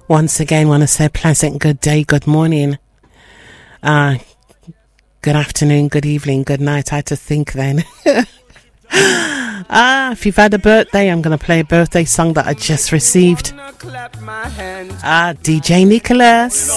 Once again, want to say pleasant good day, good morning, good afternoon, good evening, good night. I had to think then. If you've had a birthday, I'm going to play a birthday song that I just received. DJ Nicholas.